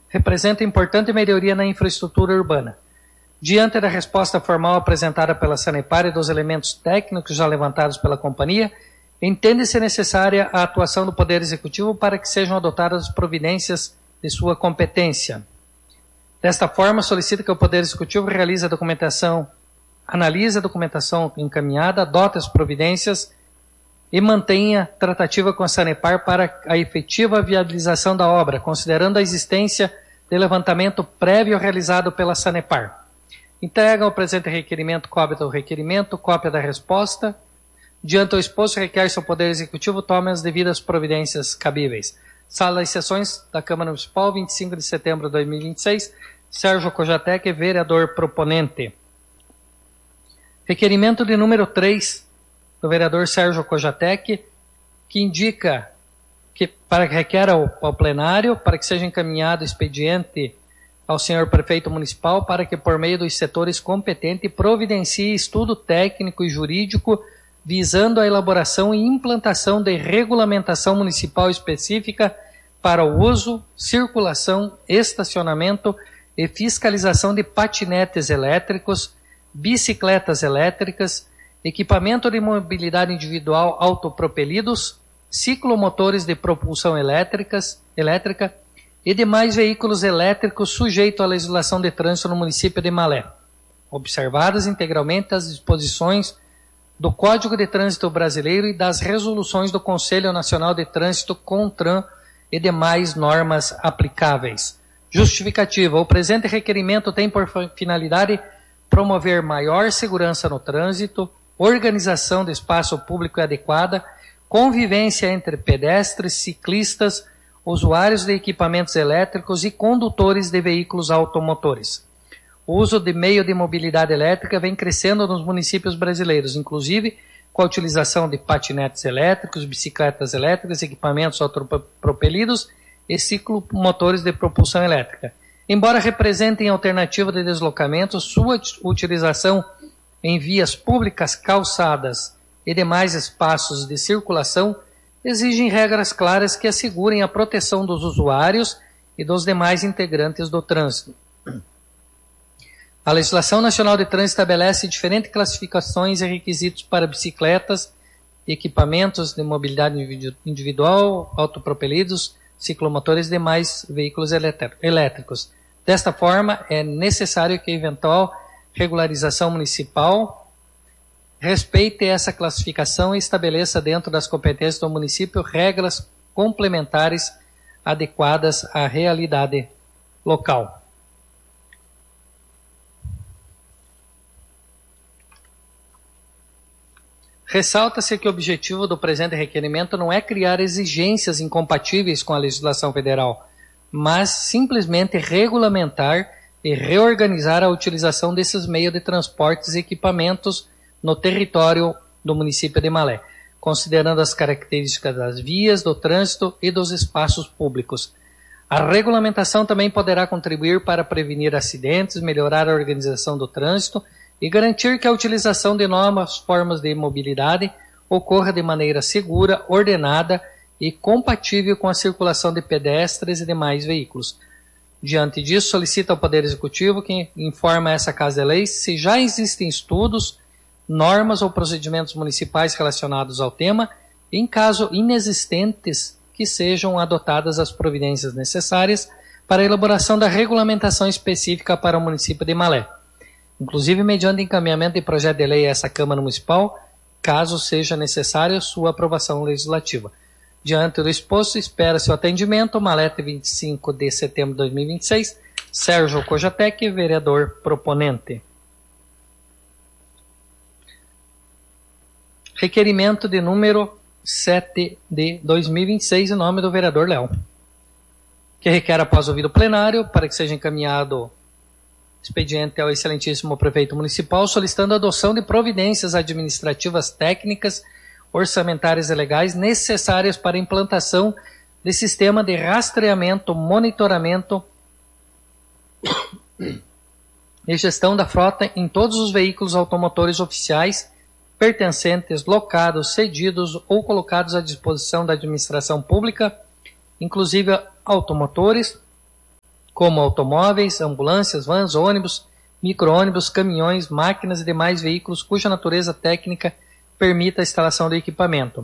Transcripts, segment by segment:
representa importante melhoria na infraestrutura urbana. Diante da resposta formal apresentada pela Sanepar e dos elementos técnicos já levantados pela companhia, entende-se necessária a atuação do Poder Executivo para que sejam adotadas as providências de sua competência. Desta forma, solicita que o Poder Executivo analise a documentação encaminhada, adote as providências e mantenha tratativa com a Sanepar para a efetiva viabilização da obra, considerando a existência de levantamento prévio realizado pela Sanepar. Entrega o presente requerimento, cópia do requerimento, cópia da resposta. Diante do exposto, requer-se ao Poder Executivo tome as devidas providências cabíveis. Sala das Sessões da Câmara Municipal, 25 de setembro de 2026. Sérgio Cojatec, vereador proponente. Requerimento de número 3, do vereador Sérgio Cojatec, que indica que requer ao plenário para que seja encaminhado expediente ao senhor prefeito municipal para que, por meio dos setores competentes, providencie estudo técnico e jurídico visando a elaboração e implantação de regulamentação municipal específica para o uso, circulação, estacionamento e fiscalização de patinetes elétricos, bicicletas elétricas, equipamento de mobilidade individual autopropelidos, ciclomotores de propulsão elétrica e demais veículos elétricos sujeitos à legislação de trânsito no município de Malé, observadas integralmente as disposições do Código de Trânsito Brasileiro e das resoluções do Conselho Nacional de Trânsito, CONTRAN, e demais normas aplicáveis. Justificativa. O presente requerimento tem por finalidade promover maior segurança no trânsito, organização de espaço público adequada, convivência entre pedestres, ciclistas, usuários de equipamentos elétricos e condutores de veículos automotores. O uso de meio de mobilidade elétrica vem crescendo nos municípios brasileiros, inclusive com a utilização de patinetes elétricos, bicicletas elétricas, equipamentos autopropelidos e ciclomotores de propulsão elétrica. Embora representem alternativa de deslocamento, sua utilização em vias públicas, calçadas e demais espaços de circulação exigem regras claras que assegurem a proteção dos usuários e dos demais integrantes do trânsito. A legislação nacional de trânsito estabelece diferentes classificações e requisitos para bicicletas, equipamentos de mobilidade individual, autopropelidos, ciclomotores e demais veículos elétricos. Desta forma, é necessário que a eventual regularização municipal respeite essa classificação e estabeleça dentro das competências do município regras complementares adequadas à realidade local. Ressalta-se que o objetivo do presente requerimento não é criar exigências incompatíveis com a legislação federal, mas simplesmente regulamentar e reorganizar a utilização desses meios de transportes e equipamentos no território do município de Malé, considerando as características das vias, do trânsito e dos espaços públicos. A regulamentação também poderá contribuir para prevenir acidentes, melhorar a organização do trânsito e garantir que a utilização de novas formas de mobilidade ocorra de maneira segura, ordenada e compatível com a circulação de pedestres e demais veículos. Diante disso, solicita ao Poder Executivo que informe a essa Casa de Leis se já existem estudos, normas ou procedimentos municipais relacionados ao tema, e, em caso inexistentes, que sejam adotadas as providências necessárias para a elaboração da regulamentação específica para o município de Malé, inclusive mediante encaminhamento de projeto de lei a essa Câmara Municipal, caso seja necessária sua aprovação legislativa. Diante do exposto, espera-se o atendimento, Malete, 25 de setembro de 2026, Sérgio Cojatec, vereador proponente. Requerimento de número 7 de 2026, em nome do vereador Léo, que requer após ouvido plenário, para que seja encaminhado expediente ao excelentíssimo prefeito municipal, solicitando a adoção de providências administrativas técnicas, orçamentárias e legais necessárias para a implantação de sistema de rastreamento, monitoramento e gestão da frota em todos os veículos automotores oficiais pertencentes, locados, cedidos ou colocados à disposição da administração pública, inclusive automotores, como automóveis, ambulâncias, vans, ônibus, micro-ônibus, caminhões, máquinas e demais veículos cuja natureza técnica permita a instalação do equipamento.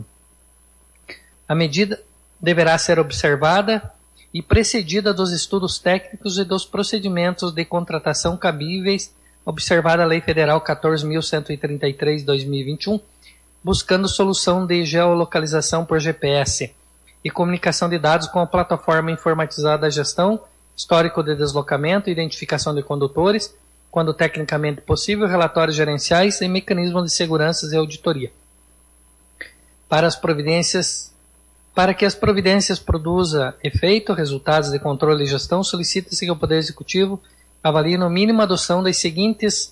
A medida deverá ser observada e precedida dos estudos técnicos e dos procedimentos de contratação cabíveis, observada a Lei Federal 14.133/2021, buscando solução de geolocalização por GPS e comunicação de dados com a plataforma informatizada da gestão, histórico de deslocamento, identificação de condutores, quando tecnicamente possível, relatórios gerenciais e mecanismos de segurança e auditoria. Para que as providências produzam efeito, resultados de controle e gestão, solicita-se que o Poder Executivo avalie no mínimo a adoção das seguintes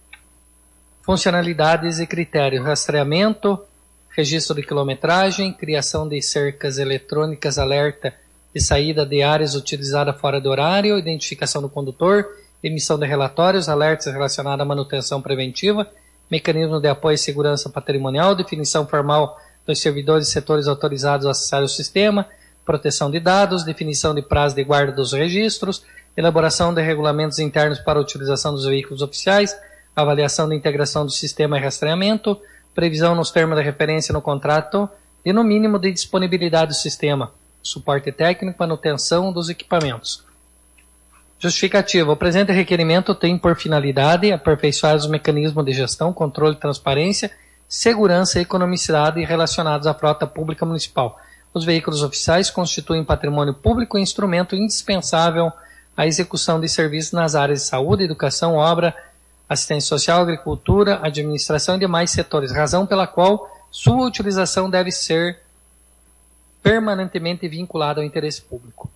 funcionalidades e critérios: rastreamento, registro de quilometragem, criação de cercas eletrônicas, alerta de saída de áreas utilizadas fora do horário, identificação do condutor, emissão de relatórios, alertas relacionados à manutenção preventiva, mecanismo de apoio e segurança patrimonial, definição formal dos servidores e setores autorizados a acessar o sistema, proteção de dados, definição de prazo de guarda dos registros, elaboração de regulamentos internos para a utilização dos veículos oficiais, avaliação da integração do sistema e rastreamento, previsão nos termos de referência no contrato e no mínimo de disponibilidade do sistema, suporte técnico e manutenção dos equipamentos. Justificativa. O presente requerimento tem por finalidade aperfeiçoar os mecanismos de gestão, controle, transparência, segurança e economicidade relacionados à frota pública municipal. Os veículos oficiais constituem patrimônio público e instrumento indispensável à execução de serviços nas áreas de saúde, educação, obra, assistência social, agricultura, administração e demais setores, razão pela qual sua utilização deve ser permanentemente vinculada ao interesse público.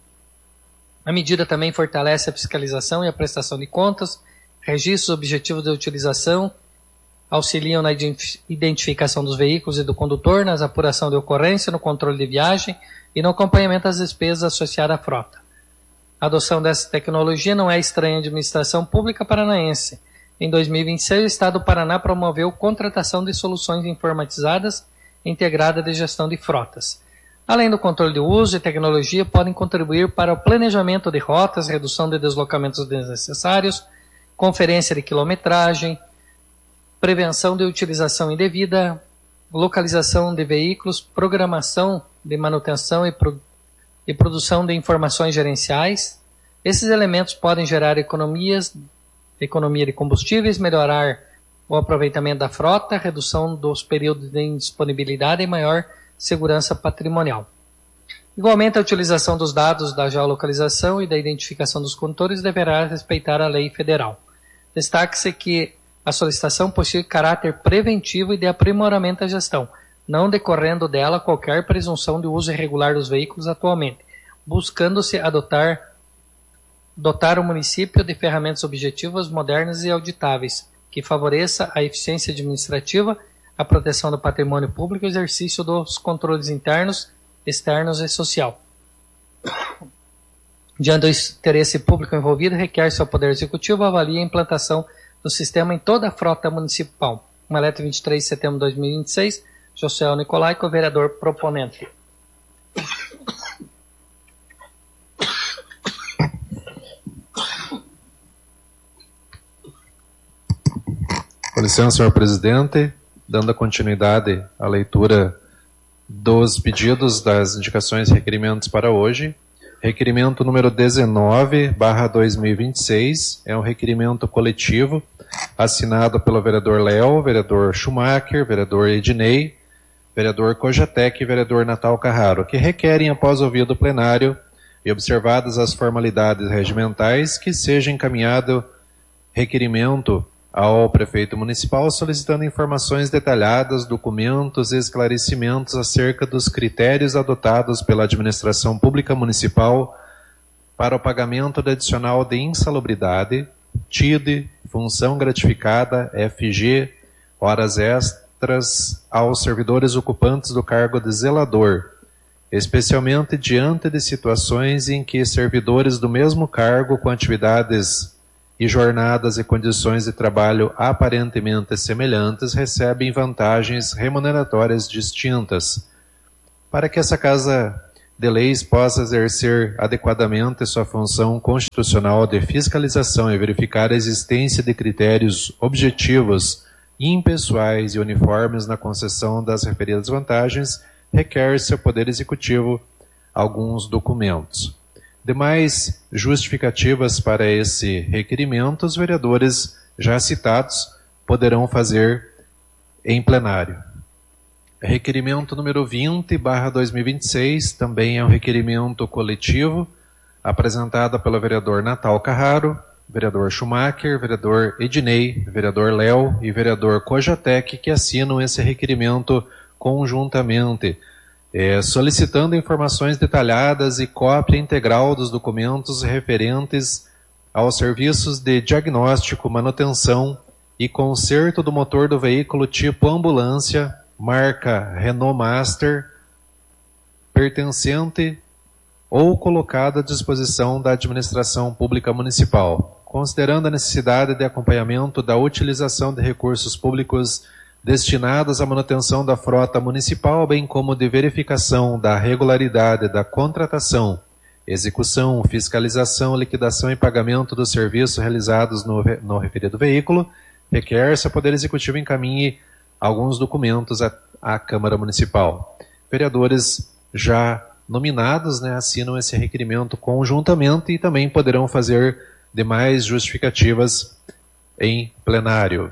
A medida também fortalece a fiscalização e a prestação de contas, registros objetivos de utilização, auxiliam na identificação dos veículos e do condutor, na apuração de ocorrência, no controle de viagem e no acompanhamento das despesas associadas à frota. A adoção dessa tecnologia não é estranha à administração pública paranaense. Em 2026, o Estado do Paraná promoveu contratação de soluções informatizadas integradas de gestão de frotas. Além do controle de uso e tecnologia, podem contribuir para o planejamento de rotas, redução de deslocamentos desnecessários, conferência de quilometragem, prevenção de utilização indevida, localização de veículos, programação de manutenção e produção de informações gerenciais. Esses elementos podem gerar economia de combustíveis, melhorar o aproveitamento da frota, redução dos períodos de indisponibilidade e maior segurança patrimonial. Igualmente, a utilização dos dados da geolocalização e da identificação dos condutores deverá respeitar a lei federal. Destaque-se que a solicitação possui caráter preventivo e de aprimoramento da gestão, não decorrendo dela qualquer presunção de uso irregular dos veículos atualmente, buscando-se dotar o município de ferramentas objetivas, modernas e auditáveis, que favoreça a eficiência administrativa, a proteção do patrimônio público e o exercício dos controles internos, externos e social. Diante do interesse público envolvido, requer-se ao Poder Executivo avalie a implantação do sistema em toda a frota municipal. Uma letra 23 de setembro de 2026, José Nicolai, vereador proponente. Com licença, senhor presidente, dando continuidade à leitura dos pedidos das indicações e requerimentos para hoje. Requerimento número 19/2026 é um requerimento coletivo assinado pelo vereador Léo, vereador Schumacher, vereador Ednei, vereador Cojatec e vereador Natal Carraro, que requerem, após ouvido o plenário e observadas as formalidades regimentais, que seja encaminhado requerimento ao prefeito municipal solicitando informações detalhadas, documentos e esclarecimentos acerca dos critérios adotados pela administração pública municipal para o pagamento de adicional de insalubridade, TID, função gratificada, FG, horas extras aos servidores ocupantes do cargo de zelador, especialmente diante de situações em que servidores do mesmo cargo com atividades e jornadas e condições de trabalho aparentemente semelhantes recebem vantagens remuneratórias distintas. Para que essa casa de Leis possa exercer adequadamente sua função constitucional de fiscalização e verificar a existência de critérios objetivos, impessoais e uniformes na concessão das referidas vantagens, requer-se ao Poder Executivo alguns documentos. Demais justificativas para esse requerimento, os vereadores já citados poderão fazer em plenário. Requerimento número 20/2026, também é um requerimento coletivo, apresentado pelo vereador Natal Carraro, vereador Schumacher, vereador Ednei, vereador Léo e vereador Cojatec, que assinam esse requerimento conjuntamente, solicitando informações detalhadas e cópia integral dos documentos referentes aos serviços de diagnóstico, manutenção e conserto do motor do veículo tipo ambulância, marca Renault Master, pertencente ou colocado à disposição da administração pública municipal, considerando a necessidade de acompanhamento da utilização de recursos públicos destinados à manutenção da frota municipal, bem como de verificação da regularidade da contratação, execução, fiscalização, liquidação e pagamento dos serviços realizados no referido veículo, requer-se ao Poder Executivo encaminhe alguns documentos à Câmara Municipal. Vereadores já nominados, assinam esse requerimento conjuntamente e também poderão fazer demais justificativas em plenário.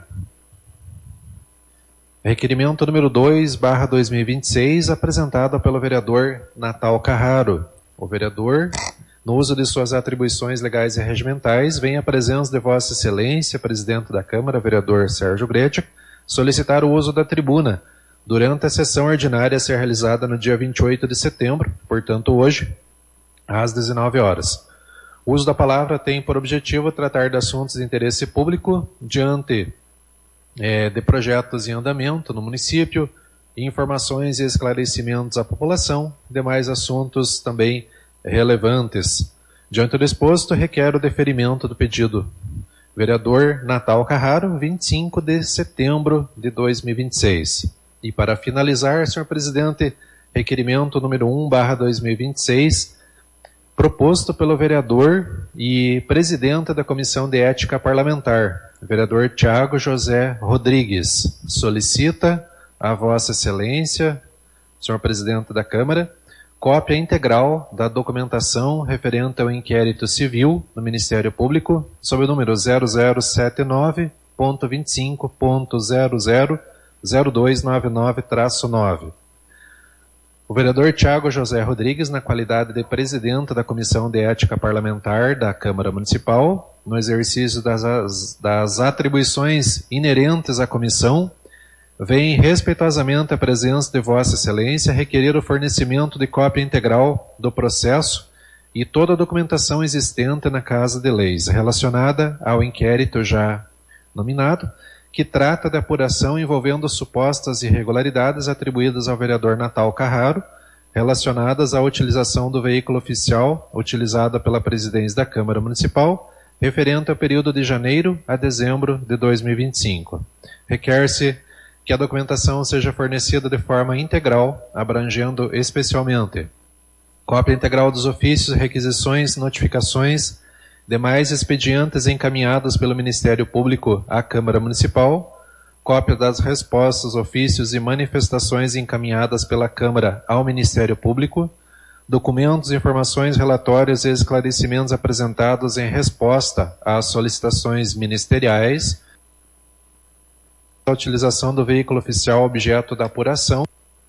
Requerimento número 2/2026, apresentado pelo vereador Natal Carraro. O vereador, no uso de suas atribuições legais e regimentais, vem à presença de Vossa Excelência, presidente da Câmara, vereador Sérgio Gretchen, solicitar o uso da tribuna durante a sessão ordinária a ser realizada no dia 28 de setembro, portanto hoje, às 19 horas. O uso da palavra tem por objetivo tratar de assuntos de interesse público diante de projetos em andamento no município, informações e esclarecimentos à população, demais assuntos também relevantes. Diante do exposto, requer o deferimento do pedido. Vereador Natal Carraro, 25 de setembro de 2026. E para finalizar, senhor presidente, requerimento número 1/2026, proposto pelo vereador e presidente da Comissão de Ética Parlamentar, vereador Tiago José Rodrigues, solicita a Vossa Excelência, senhor presidente da Câmara, cópia integral da documentação referente ao inquérito civil no Ministério Público, sob o número 0079.25.000299-9. O vereador Tiago José Rodrigues, na qualidade de presidente da Comissão de Ética Parlamentar da Câmara Municipal, no exercício das atribuições inerentes à comissão, vem respeitosamente à presença de Vossa Excelência requerer o fornecimento de cópia integral do processo e toda a documentação existente na Casa de Leis relacionada ao inquérito já nominado, que trata de apuração envolvendo supostas irregularidades atribuídas ao vereador Natal Carraro, relacionadas à utilização do veículo oficial utilizado pela presidência da Câmara Municipal, referente ao período de janeiro a dezembro de 2025. Requer-se que a documentação seja fornecida de forma integral, abrangendo especialmente cópia integral dos ofícios, requisições, notificações, demais expedientes encaminhados pelo Ministério Público à Câmara Municipal, cópia das respostas, ofícios e manifestações encaminhadas pela Câmara ao Ministério Público, documentos, informações, relatórios e esclarecimentos apresentados em resposta às solicitações ministeriais, a utilização do veículo oficial objeto da apuração,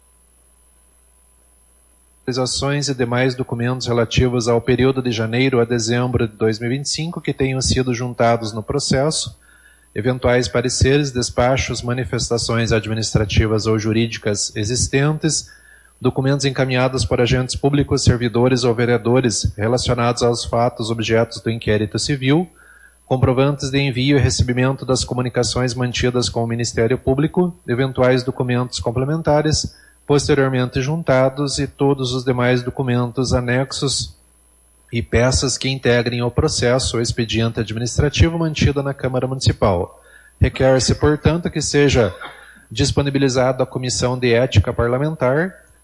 autorizações e demais documentos relativos ao período de janeiro a dezembro de 2025 que tenham sido juntados no processo, eventuais pareceres, despachos, manifestações administrativas ou jurídicas existentes, documentos encaminhados por agentes públicos, servidores ou vereadores relacionados aos fatos objetos do inquérito civil, comprovantes de envio e recebimento das comunicações mantidas com o Ministério Público, eventuais documentos complementares, posteriormente juntados, e todos os demais documentos anexos e peças que integrem o processo ou expediente administrativo mantido na Câmara Municipal. Requer-se, portanto, que seja disponibilizado à Comissão de Ética Parlamentar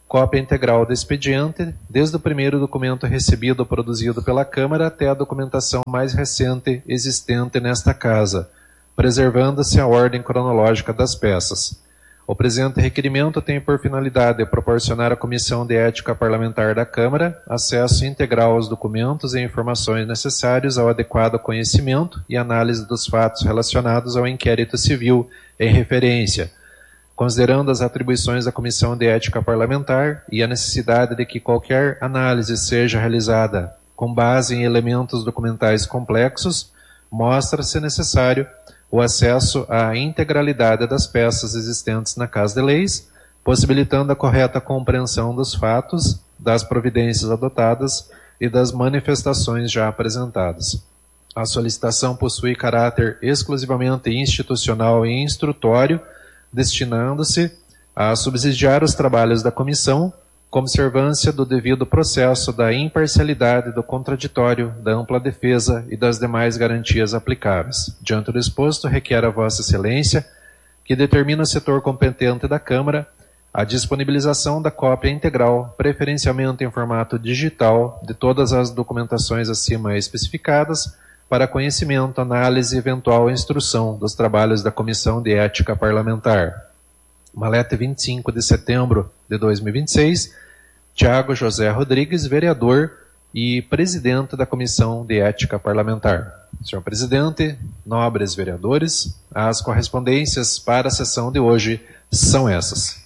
cópia integral do expediente, desde o primeiro documento recebido ou produzido pela Câmara até a documentação mais recente existente nesta Casa, preservando-se a ordem cronológica das peças. O presente requerimento tem por finalidade proporcionar à Comissão de Ética Parlamentar da Câmara acesso integral aos documentos e informações necessários ao adequado conhecimento e análise dos fatos relacionados ao inquérito civil em referência, considerando as atribuições da Comissão de Ética Parlamentar e a necessidade de que qualquer análise seja realizada com base em elementos documentais complexos, mostra-se necessário o acesso à integralidade das peças existentes na Casa de Leis, possibilitando a correta compreensão dos fatos, das providências adotadas e das manifestações já apresentadas. A solicitação possui caráter exclusivamente institucional e instrutório, destinando-se a subsidiar os trabalhos da comissão, com observância do devido processo da imparcialidade, do contraditório, da ampla defesa e das demais garantias aplicáveis. Diante do exposto, requer a Vossa Excelência que determine o setor competente da Câmara a disponibilização da cópia integral, preferencialmente em formato digital, de todas as documentações acima especificadas, para conhecimento, análise e eventual instrução dos trabalhos da Comissão de Ética Parlamentar. Malete 25 de setembro de 2026, Tiago José Rodrigues, vereador e presidente da Comissão de Ética Parlamentar. Senhor presidente, nobres vereadores, as correspondências para a sessão de hoje são essas.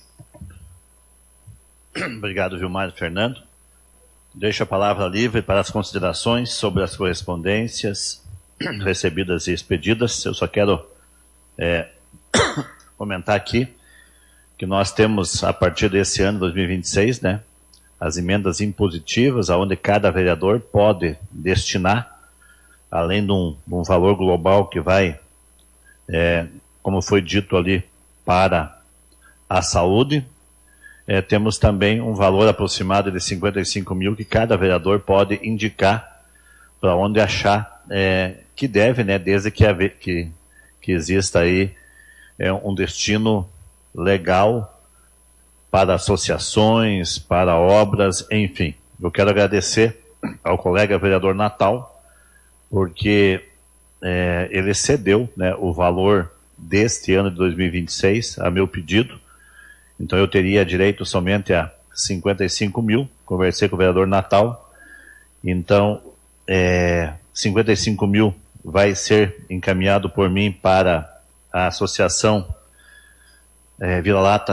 Obrigado, Vilmar e Fernando. Deixo a palavra livre para as considerações sobre as correspondências recebidas e expedidas. Eu só quero comentar aqui que nós temos, a partir desse ano, 2026, né, as emendas impositivas, onde cada vereador pode destinar, além de um valor global que vai, como foi dito ali, para a saúde, temos também um valor aproximado de 55 mil que cada vereador pode indicar para onde achar que deve, né, desde que exista aí um destino legal para associações, para obras, enfim. Eu quero agradecer ao colega vereador Natal, porque ele cedeu, né, o valor deste ano de 2026 a meu pedido. Então eu teria direito somente a 55 mil, conversei com o vereador Natal, então 55 mil vai ser encaminhado por mim para a associação Vira-Lata,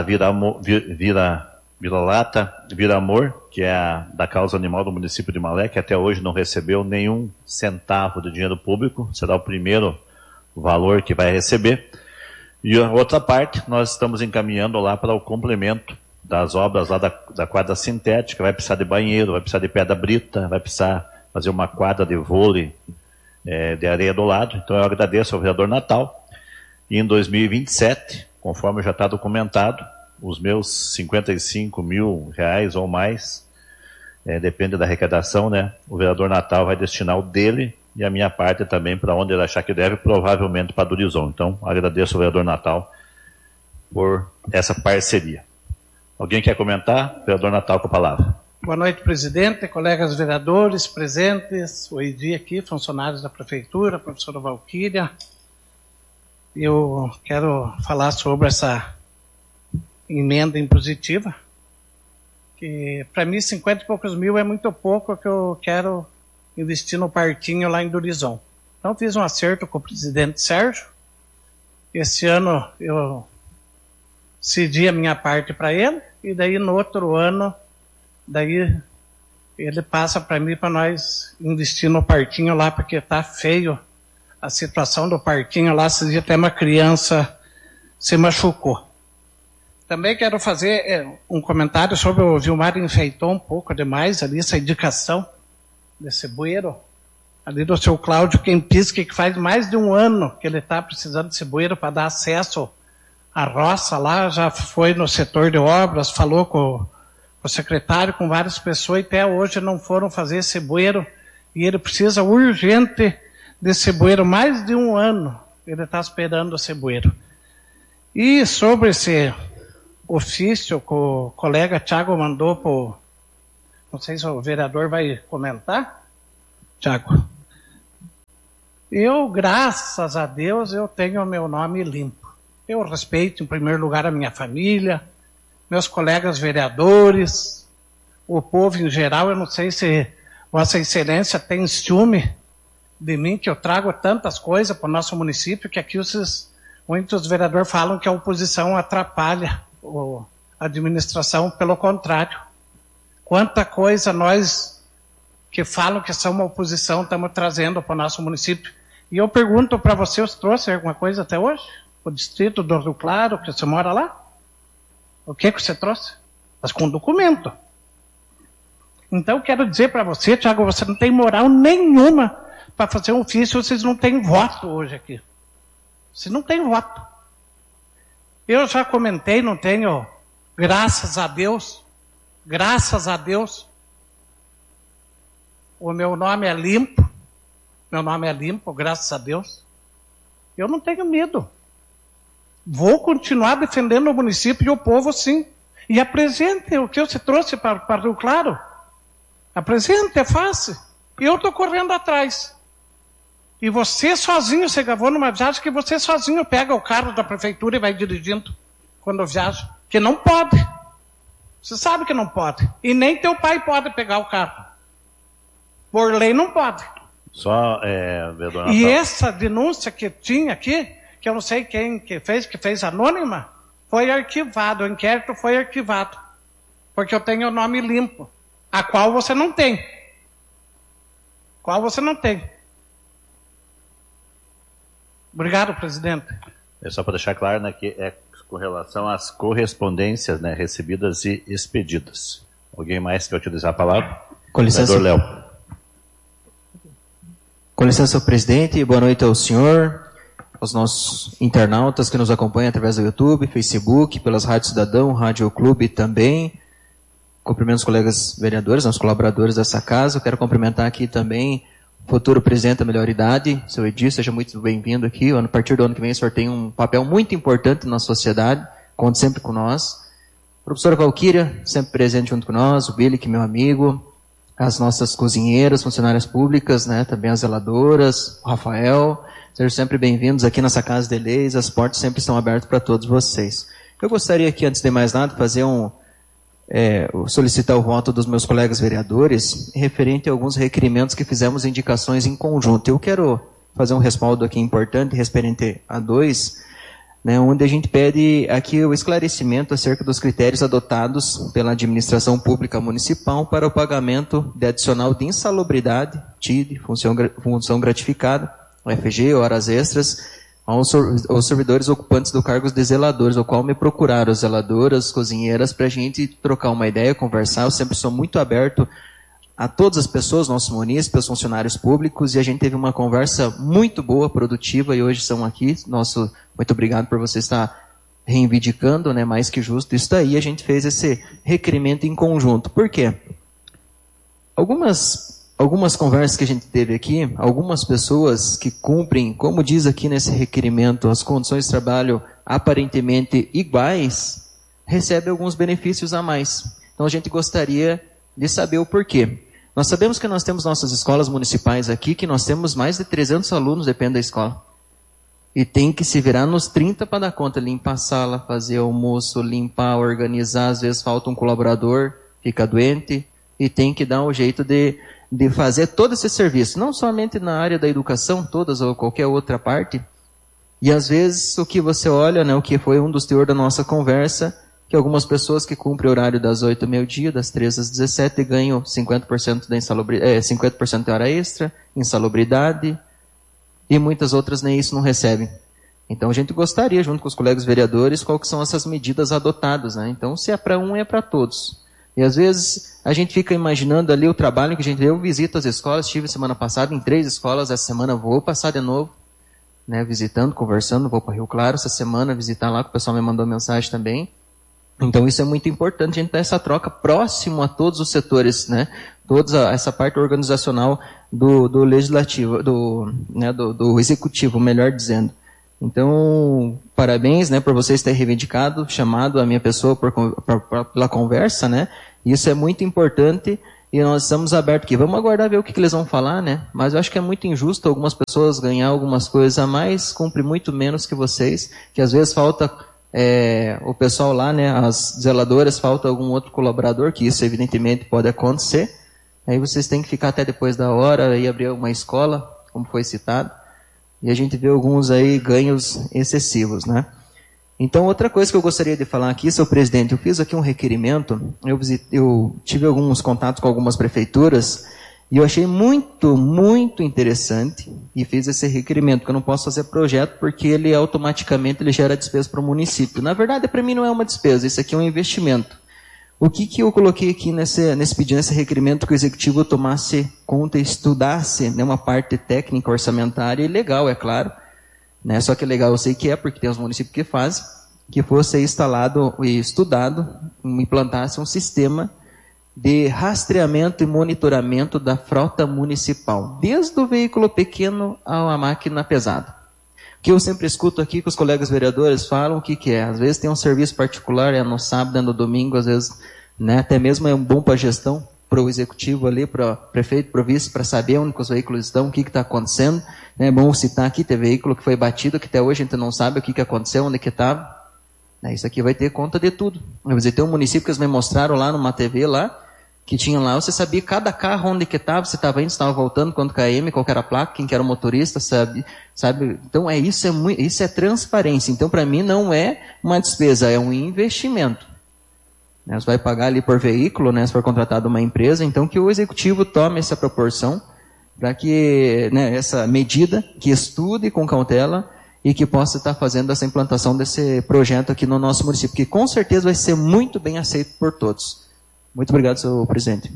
Vira-Amor, que é da causa animal do município de Malé, que até hoje não recebeu nenhum centavo de dinheiro público, será o primeiro valor que vai receber. E a outra parte, nós estamos encaminhando lá para o complemento das obras lá da quadra sintética. Vai precisar de banheiro, vai precisar de pedra brita, vai precisar fazer uma quadra de vôlei de areia do lado. Então eu agradeço ao vereador Natal. E em 2027, conforme já está documentado, os meus 55 mil reais ou mais, depende da arrecadação, né? O vereador Natal vai destinar o dele e a minha parte também para onde ele achar que deve, provavelmente para Durizon. Então, agradeço ao vereador Natal por essa parceria. Alguém quer comentar? Vereador Natal com a palavra. Boa noite, presidente, colegas vereadores presentes, o Edi aqui, funcionários da prefeitura, professora Valquíria. Eu quero falar sobre essa emenda impositiva, que para mim 50 e poucos mil é muito pouco, que eu quero investir no parquinho lá em Durizon. Então fiz um acerto com o presidente Sérgio. Esse ano eu cedi a minha parte para ele, e daí no outro ano, daí ele passa para mim para nós investir no parquinho lá, porque tá feio a situação do parquinho lá, esse dia até uma criança se machucou. Também quero fazer um comentário sobre o Vilmar enfeitou um pouco demais ali essa indicação desse bueiro, ali do seu Cláudio Kempinski, que faz mais de um ano que ele está precisando desse bueiro para dar acesso à roça lá, já foi no setor de obras, falou com o secretário, com várias pessoas, e até hoje não foram fazer esse bueiro, e ele precisa urgente desse bueiro, mais de um ano ele está esperando esse bueiro. E sobre esse ofício que o colega Thiago mandou para... Não sei se o vereador vai comentar. Thiago. Eu, graças a Deus, eu tenho o meu nome limpo. Eu respeito, em primeiro lugar, a minha família, meus colegas vereadores, o povo em geral. Eu não sei se Vossa Excelência tem ciúme de mim, que eu trago tantas coisas para o nosso município, que aqui muitos vereadores falam que a oposição atrapalha a administração. Pelo contrário. Quanta coisa nós que falam que somos oposição estamos trazendo para o nosso município. E eu pergunto para você, você trouxe alguma coisa até hoje? O distrito do Rio Claro, que você mora lá? O que você trouxe? Mas com documento. Então, eu quero dizer para você, Thiago, você não tem moral nenhuma para fazer um ofício, vocês não têm voto hoje aqui. Vocês não têm voto. Eu já comentei, não tenho, graças a Deus, o meu nome é limpo, graças a Deus. Eu não tenho medo. Vou continuar defendendo o município e o povo, sim. E apresente o que você trouxe para Rio Claro. Apresente, é fácil. E eu estou correndo atrás. E você sozinho, você gravou numa viagem que você sozinho pega o carro da prefeitura e vai dirigindo quando viaja. Que não pode. Você sabe que não pode. E nem teu pai pode pegar o carro. Por lei não pode. Só, vereador Natal. E essa denúncia que tinha aqui, que eu não sei quem que fez anônima, foi arquivado. O inquérito foi arquivado. Porque eu tenho o nome limpo. A qual você não tem. Obrigado, presidente. É só para deixar claro, né, que é com relação às correspondências, né, recebidas e expedidas. Alguém mais quer utilizar a palavra? Com licença, vereador Léo. Com licença, presidente. Boa noite ao senhor, aos nossos internautas que nos acompanham através do YouTube, Facebook, pelas Rádio Cidadão, Rádio Clube também. Cumprimento os colegas vereadores, os colaboradores dessa casa. Eu quero cumprimentar aqui também o futuro presidente da Melhor Idade, seu Edir, seja muito bem-vindo aqui. A partir do ano que vem o senhor tem um papel muito importante na sociedade, conte sempre com nós. Professora Valquíria, sempre presente junto com nós, o Billy, que é meu amigo, as nossas cozinheiras, funcionárias públicas, né, também as zeladoras, o Rafael, sejam sempre bem-vindos aqui nessa Casa de Leis, as portas sempre estão abertas para todos vocês. Eu gostaria aqui, antes de mais nada, fazer solicitar o voto dos meus colegas vereadores referente a alguns requerimentos que fizemos indicações em conjunto. Eu quero fazer um respaldo aqui importante referente a dois, né, onde a gente pede aqui o esclarecimento acerca dos critérios adotados pela administração pública municipal para o pagamento de adicional de insalubridade, TID, função gratificada, FG, horas extras, aos servidores ocupantes do cargo de zeladores, o qual me procuraram as zeladoras, cozinheiras, para a gente trocar uma ideia, conversar. Eu sempre sou muito aberto a todas as pessoas, nossos munícipes, os funcionários públicos, e a gente teve uma conversa muito boa, produtiva, e hoje estão aqui. Muito obrigado por você estar reivindicando, né, mais que justo isso daí. A gente fez esse requerimento em conjunto. Por quê? Algumas conversas que a gente teve aqui, algumas pessoas que cumprem, como diz aqui nesse requerimento, as condições de trabalho aparentemente iguais, recebem alguns benefícios a mais. Então a gente gostaria de saber o porquê. Nós sabemos que nós temos nossas escolas municipais aqui, que nós temos mais de 300 alunos, depende da escola. E tem que se virar nos 30 para dar conta, limpar a sala, fazer almoço, limpar, organizar, às vezes falta um colaborador, fica doente, e tem que dar um jeito de fazer todo esse serviço, não somente na área da educação, todas ou qualquer outra parte. E às vezes o que você olha, né, o que foi um dos teores da nossa conversa, que algumas pessoas que cumprem o horário das 8 ao meio-dia, das 13 às 17, ganham 50% da 50% de hora extra, insalubridade, e muitas outras nem isso não recebem. Então a gente gostaria, junto com os colegas vereadores, qual que são essas medidas adotadas, né? Então se é para um, é para todos. E às vezes a gente fica imaginando ali o trabalho que a gente... Eu visito as escolas, estive semana passada em 3 escolas, essa semana vou passar de novo, né, visitando, conversando, vou para Rio Claro essa semana, visitar lá, que o pessoal me mandou mensagem também. Então isso é muito importante, a gente ter essa troca próximo a todos os setores, né, toda essa parte organizacional do legislativo, do executivo, melhor dizendo. Então, parabéns, né, por vocês terem reivindicado, chamado a minha pessoa pela conversa, né? Isso é muito importante e nós estamos abertos aqui. Vamos aguardar ver o que eles vão falar, né? Mas eu acho que é muito injusto algumas pessoas ganhar algumas coisas a mais, cumpre muito menos que vocês, que às vezes falta o pessoal lá, né, as zeladoras, falta algum outro colaborador, que isso evidentemente pode acontecer. Aí vocês têm que ficar até depois da hora e abrir uma escola, como foi citado. E a gente vê alguns aí ganhos excessivos, né? Então, outra coisa que eu gostaria de falar aqui, senhor presidente, eu fiz aqui um requerimento, eu tive alguns contatos com algumas prefeituras, e eu achei muito, muito interessante, e fiz esse requerimento, porque eu não posso fazer projeto, porque ele automaticamente gera despesa para o município. Na verdade, para mim não é uma despesa, isso aqui é um investimento. O que eu coloquei aqui nesse pedido, nesse requerimento, que o executivo tomasse conta e estudasse, né, uma parte técnica, orçamentária e legal, é claro, né, só que legal eu sei que é, porque tem os municípios que fazem, que fosse instalado e estudado, implantasse um sistema de rastreamento e monitoramento da frota municipal, desde o veículo pequeno à máquina pesada. Que eu sempre escuto aqui que os colegas vereadores falam o que é. Às vezes tem um serviço particular, é no sábado, é no domingo, às vezes, né, até mesmo é um bom para a gestão, para o executivo ali, para o prefeito, para o vice, para saber onde os veículos estão, o que está acontecendo. É bom citar aqui, tem veículo que foi batido, que até hoje a gente não sabe o que aconteceu, onde que estava. Isso aqui vai ter conta de tudo. Eu visitei um município que eles me mostraram lá numa TV lá, que tinha lá, você sabia cada carro onde que estava, se estava indo, se estava voltando, quanto KM, qual era a placa, quem que era o motorista, sabe? Então, isso é transparência. Então, para mim, não é uma despesa, é um investimento. Né? Você vai pagar ali por veículo, né, se for contratado uma empresa, então que o executivo tome essa proporção, para que, né, essa medida, que estude com cautela e que possa estar fazendo essa implantação desse projeto aqui no nosso município, que com certeza vai ser muito bem aceito por todos. Muito obrigado, senhor presidente.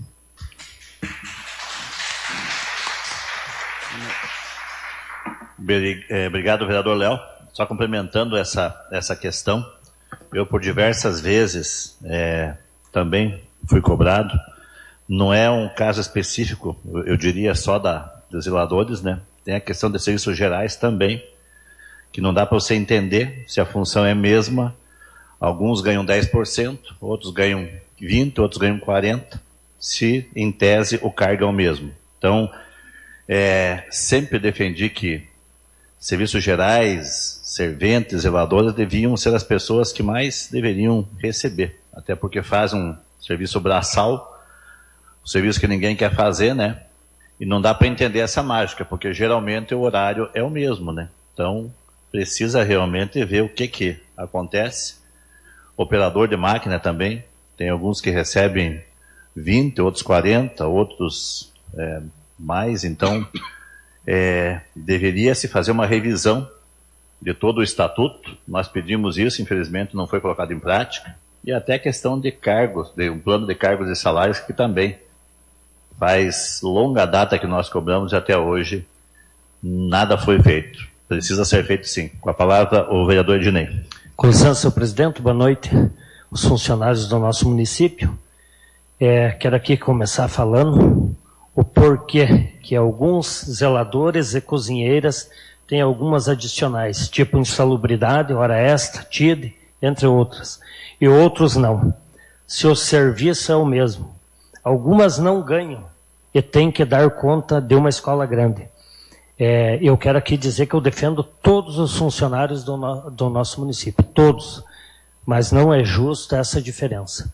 Obrigado, vereador Léo. Só complementando essa questão, eu por diversas vezes também fui cobrado. Não é um caso específico, eu diria só dos zeladores, né? Tem a questão de serviços gerais também, que não dá para você entender se a função é a mesma. Alguns ganham 10%, outros ganham 20%, outros ganham 40%, se em tese o cargo é o mesmo. Então, sempre defendi que serviços gerais, serventes, zeladores deviam ser as pessoas que mais deveriam receber, até porque fazem um serviço braçal, um serviço que ninguém quer fazer, né? E não dá para entender essa mágica, porque geralmente o horário é o mesmo, né? Então, precisa realmente ver o que acontece. Operador de máquina também, tem alguns que recebem 20, outros 40, outros mais. Então, deveria se fazer uma revisão de todo o estatuto. Nós pedimos isso, infelizmente não foi colocado em prática. E até a questão de cargos, de um plano de cargos e salários, que também faz longa data que nós cobramos e até hoje nada foi feito. Precisa ser feito sim. Com a palavra, o vereador Ednei. Com licença, senhor presidente, boa noite, os funcionários do nosso município. Quero aqui começar falando o porquê que alguns zeladores e cozinheiras têm algumas adicionais, tipo insalubridade, hora extra, TID, entre outras, e outros não. Se o serviço é o mesmo. Algumas não ganham e têm que dar conta de uma escola grande. Eu quero aqui dizer que eu defendo todos os funcionários do nosso município, todos, mas não é justa essa diferença.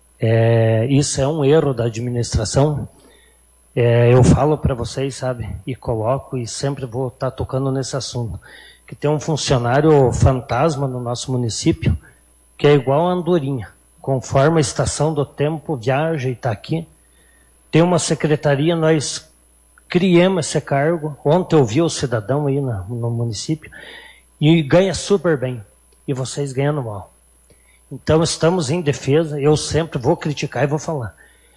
Isso é um erro da administração. Eu falo para vocês, sabe, e coloco, e sempre vou estar tocando nesse assunto, que tem um funcionário fantasma no nosso município, que é igual a andorinha, conforme a estação do tempo viaja e está aqui. Tem uma secretaria, nós criamos esse cargo. Ontem eu vi o cidadão aí no município e ganha super bem. E vocês ganhando mal. Então estamos em defesa. Eu sempre vou criticar e vou falar.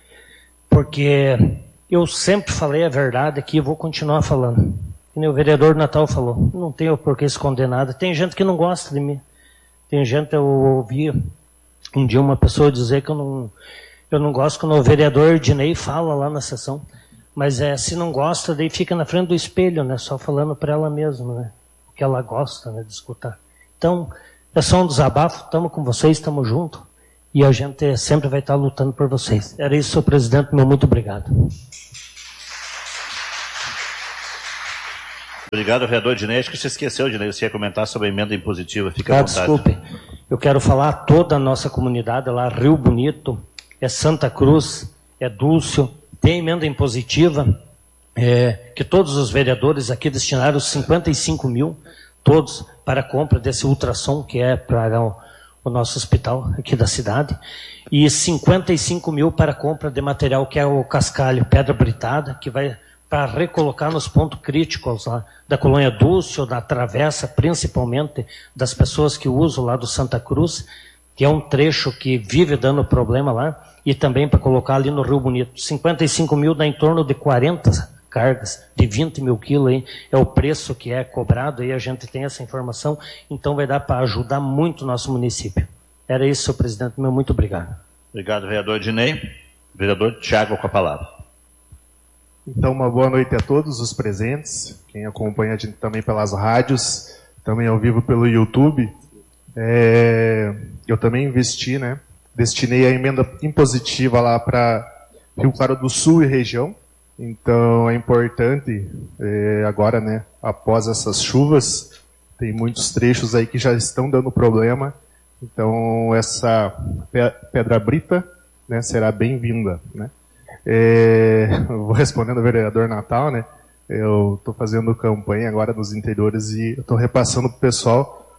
Porque eu sempre falei a verdade aqui e vou continuar falando. Como o vereador Natal falou. Não tenho por que esconder nada. Tem gente que não gosta de mim. Tem gente, eu ouvi um dia uma pessoa dizer que eu não gosto quando o vereador Ednei fala lá na sessão. Mas se não gosta, daí fica na frente do espelho, né? Só falando para ela mesma, né? que ela gosta, né, de escutar. Então, é só um desabafo, estamos com vocês, estamos juntos, e a gente sempre vai estar lutando por vocês. Era isso, senhor presidente, meu muito obrigado. Obrigado, vereador Dinei. Acho que você esqueceu, Dinei, você ia comentar sobre a emenda impositiva. Fica à vontade. Desculpe, eu quero falar a toda a nossa comunidade lá, Rio Bonito, é Santa Cruz, é Dúlcio, tem emenda impositiva, que todos os vereadores aqui destinaram 55 mil, todos, para a compra desse ultrassom, que é para o nosso hospital aqui da cidade, e 55 mil para a compra de material, que é o cascalho, pedra britada, que vai para recolocar nos pontos críticos lá da colônia Dúlcio, da travessa, principalmente das pessoas que usam lá do Santa Cruz, que é um trecho que vive dando problema lá, e também para colocar ali no Rio Bonito. 55 mil dá em torno de 40 cargas, de 20 mil quilos, aí, é o preço que é cobrado, aí a gente tem essa informação, então vai dar para ajudar muito o nosso município. Era isso, senhor presidente, meu muito obrigado. Obrigado, vereador Dinei. Vereador Tiago com a palavra. Então, uma boa noite a todos os presentes, quem acompanha a gente também pelas rádios, também ao vivo pelo YouTube. Eu também investi, né? Destinei a emenda impositiva lá para Rio Claro do Sul e região. Então, é importante, agora, né, após essas chuvas, tem muitos trechos aí que já estão dando problema. Então, essa pedra brita, né, será bem-vinda, né? Vou respondendo ao vereador Natal, né? Eu estou fazendo campanha agora nos interiores e estou repassando para o pessoal,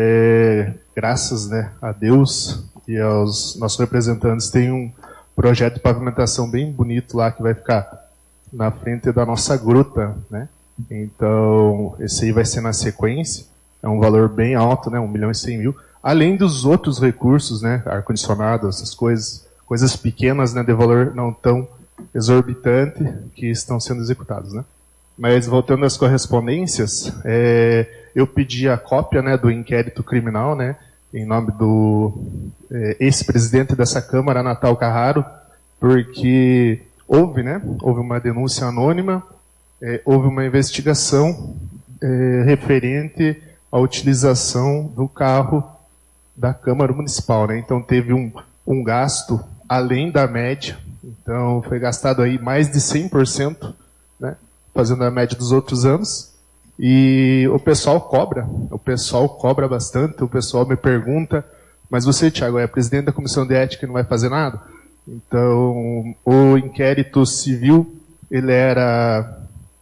graças, né, a Deus e aos nossos representantes, tem um projeto de pavimentação bem bonito lá que vai ficar na frente da nossa gruta, né? Então, esse aí vai ser na sequência, é um valor bem alto, né? 1.100.000, além dos outros recursos, né? Ar-condicionado, essas coisas pequenas, né, de valor não tão exorbitante, que estão sendo executados, né? Mas voltando às correspondências, eu pedi a cópia, né, do inquérito criminal, né, em nome do ex-presidente dessa Câmara, Natal Carraro, porque houve uma denúncia anônima, houve uma investigação referente à utilização do carro da Câmara Municipal, né? Então teve um gasto além da média, então foi gastado aí mais de 100%, né, fazendo a média dos outros anos, e o pessoal cobra bastante, o pessoal me pergunta, mas você, Thiago, é presidente da Comissão de Ética e não vai fazer nada? Então, o inquérito civil, ele era,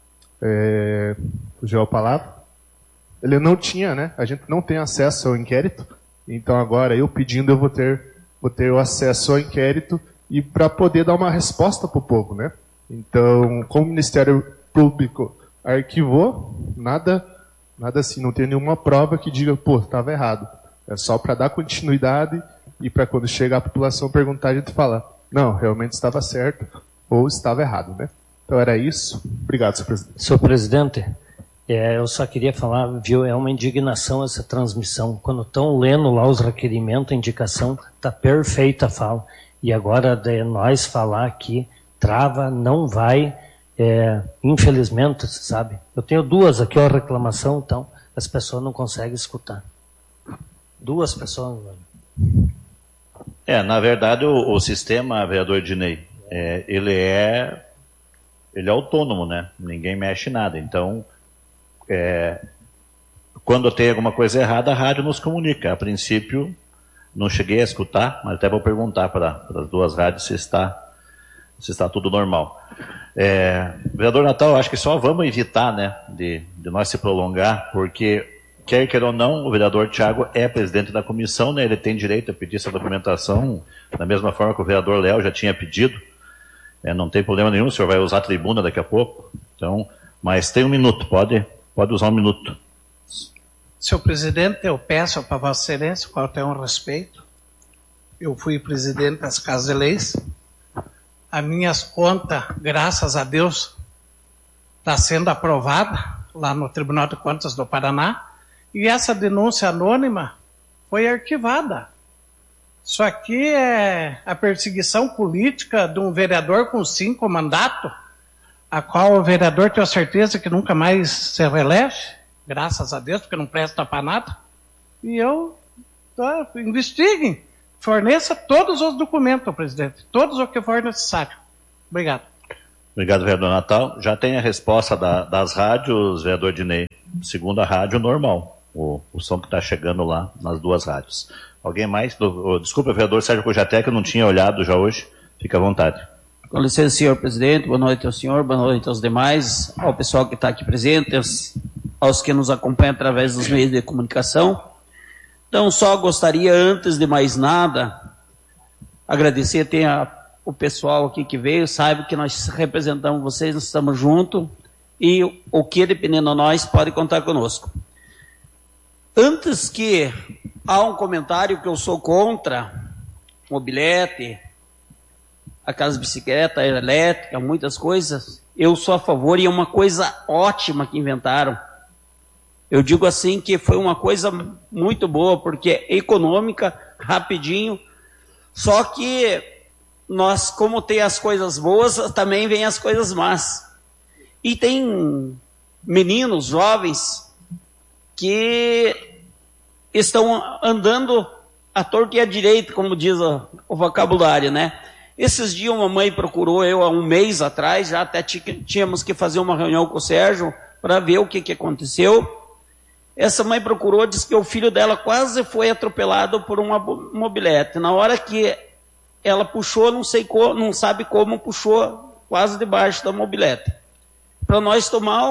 fugiu a palavra, ele não tinha, né, a gente não tem acesso ao inquérito, então agora eu pedindo eu vou ter o acesso ao inquérito e para poder dar uma resposta para o povo, né? Então, como o Ministério Público arquivou, nada assim, não tem nenhuma prova que diga, pô, estava errado. É só para dar continuidade e para quando chegar a população perguntar, a gente falar, não, realmente estava certo ou estava errado, né? Então era isso. Obrigado, senhor presidente. Senhor presidente, eu só queria falar, viu, é uma indignação essa transmissão. Quando estão lendo lá os requerimentos, a indicação, está perfeita a fala. E agora de nós falar aqui, trava, não vai, infelizmente, sabe? Eu tenho duas aqui, a reclamação, então as pessoas não conseguem escutar. Duas pessoas. Na verdade, o sistema, vereador Dinei, ele é autônomo, né? Ninguém mexe nada. Então, quando tem alguma coisa errada, a rádio nos comunica. A princípio, não cheguei a escutar, mas até vou perguntar para as duas rádios se está tudo normal. Vereador Natal, acho que só vamos evitar, né, de nós se prolongar, porque, quer ou não, o vereador Tiago é presidente da comissão, né, ele tem direito a pedir essa documentação, da mesma forma que o vereador Léo já tinha pedido. Não tem problema nenhum, o senhor vai usar a tribuna daqui a pouco. Então, mas tem um minuto, pode usar um minuto. Senhor presidente, eu peço para Vossa Excelência, qual tem um respeito. Eu fui presidente das Casas de Leis. As minhas contas, graças a Deus, está sendo aprovada lá no Tribunal de Contas do Paraná. E essa denúncia anônima foi arquivada. Isso aqui é a perseguição política de um vereador com 5 mandatos, a qual o vereador tem a certeza que nunca mais se reelege. graças a Deus, porque não presta para nada. E investiguem, forneça todos os documentos, presidente, todos o que for necessário. Obrigado. Obrigado, vereador Natal. Já tem a resposta das rádios, vereador Dinei. Segundo a rádio, normal. O som que está chegando lá nas duas rádios. Alguém mais? Desculpa, vereador Sérgio Cojatec, eu não tinha olhado já hoje. Fica à vontade. Com licença, senhor presidente. Boa noite ao senhor, boa noite aos demais, ao pessoal que está aqui presente, aos que nos acompanham através dos meios de comunicação. Então, só gostaria, antes de mais nada, agradecer o pessoal aqui que veio, sabe que nós representamos vocês, nós estamos juntos, e o que dependendo de nós, pode contar conosco. Antes que há um comentário que eu sou contra mobilete, aquelas bicicletas elétricas, muitas coisas, eu sou a favor, e é uma coisa ótima que inventaram. Eu digo assim que foi uma coisa muito boa, porque é econômica, rapidinho, só que nós, como tem as coisas boas, também vem as coisas más. E tem meninos, jovens, que estão andando à torta e à direita, como diz o vocabulário, né? Esses dias uma mãe procurou eu há um mês atrás, já até tínhamos que fazer uma reunião com o Sérgio para ver o que aconteceu. Essa mãe procurou, disse que o filho dela quase foi atropelado por uma mobilete. Na hora que ela puxou, não sabe como puxou quase debaixo da mobilete. Para nós tomar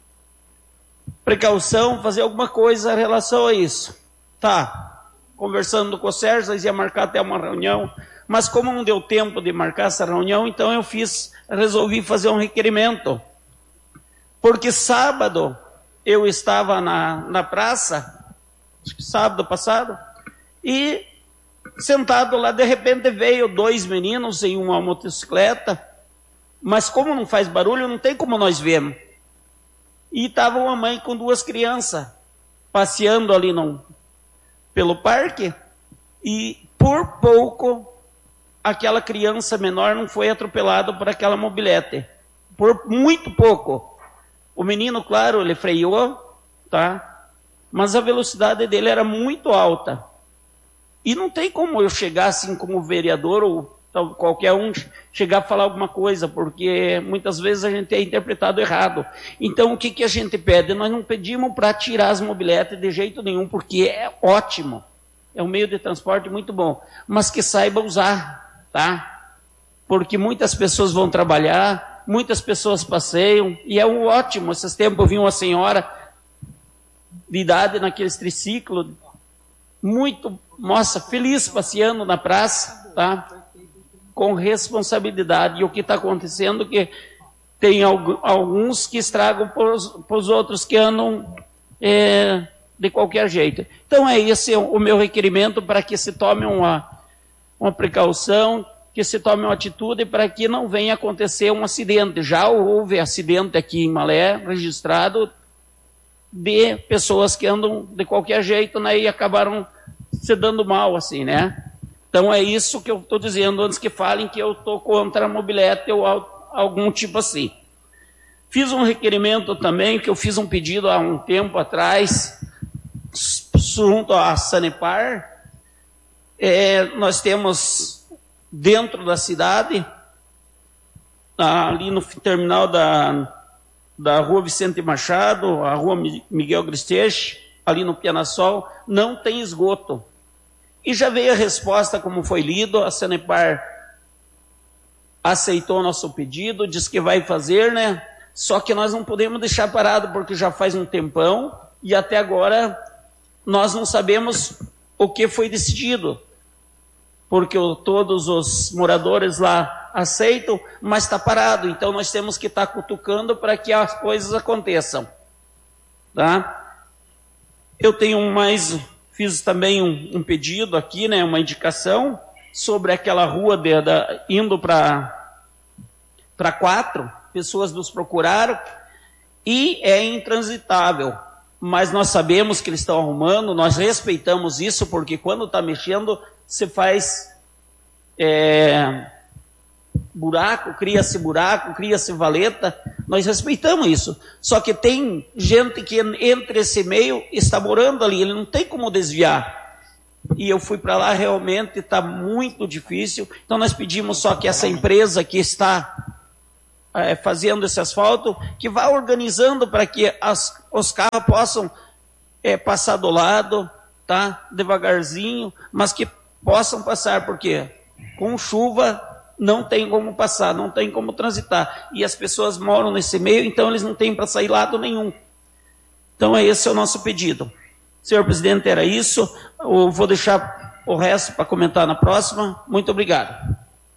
precaução, fazer alguma coisa em relação a isso. Tá, conversando com o Sérgio, nós ia marcar até uma reunião, mas como não deu tempo de marcar essa reunião, então eu resolvi fazer um requerimento. Porque sábado eu estava na praça, sábado passado, e sentado lá, de repente veio 2 meninos em uma motocicleta, mas como não faz barulho, não tem como nós vermos. E estava uma mãe com 2 crianças, passeando ali pelo parque, e por pouco aquela criança menor não foi atropelada por aquela mobilete. Por muito pouco. O menino, claro, ele freou, tá? Mas a velocidade dele era muito alta. E não tem como eu chegar assim como vereador ou qualquer um chegar a falar alguma coisa, porque muitas vezes a gente é interpretado errado. Então o que a gente pede? Nós não pedimos para tirar as mobiletes de jeito nenhum, porque é ótimo. É um meio de transporte muito bom. Mas que saiba usar, tá? Porque muitas pessoas vão trabalhar, muitas pessoas passeiam, e é um ótimo. Esses tempos eu vi uma senhora de idade naqueles triciclos, muito, nossa, feliz passeando na praça, tá? Com responsabilidade. E o que está acontecendo é que tem alguns que estragam para os outros que andam de qualquer jeito. Então é esse o meu requerimento, para que se tome uma precaução, que se tome uma atitude para que não venha acontecer um acidente. Já houve acidente aqui em Malé, registrado, de pessoas que andam de qualquer jeito, né, e acabaram se dando mal, assim, né? Então é isso que eu estou dizendo, antes que falem que eu estou contra a mobilete ou algum tipo assim. Fiz um requerimento também, que eu fiz um pedido há um tempo atrás, junto à Sanepar. Nós temos dentro da cidade, ali no terminal da Rua Vicente Machado, a Rua Miguel Gristech, ali no Pianassol, não tem esgoto. E já veio a resposta, como foi lido, a Sanepar aceitou nosso pedido, disse que vai fazer, né? Só que nós não podemos deixar parado, porque já faz um tempão, e até agora nós não sabemos o que foi decidido. Porque todos os moradores lá aceitam, mas está parado. Então nós temos que estar cutucando para que as coisas aconteçam. Tá? Eu tenho fiz também um pedido aqui, né, uma indicação sobre aquela rua indo para 4, pessoas nos procuraram, e é intransitável. Mas nós sabemos que eles estão arrumando, nós respeitamos isso, porque quando está mexendo, se faz buraco, cria-se valeta, nós respeitamos isso. Só que tem gente que entre esse meio está morando ali, ele não tem como desviar. E eu fui para lá, realmente está muito difícil. Então nós pedimos só que essa empresa que está fazendo esse asfalto, que vá organizando para que os carros possam passar do lado, tá? Devagarzinho, mas que possam passar, porque com chuva não tem como passar, não tem como transitar. E as pessoas moram nesse meio, então eles não têm para sair lado nenhum. Então esse é o nosso pedido. Senhor presidente, era isso. Eu vou deixar o resto para comentar na próxima. Muito obrigado.